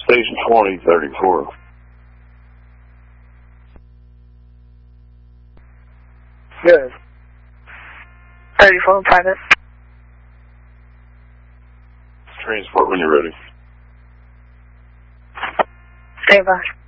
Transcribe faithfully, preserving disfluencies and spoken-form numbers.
Station twenty thirty-four. Good. thirty-four private. Transport when you're ready. Stay by.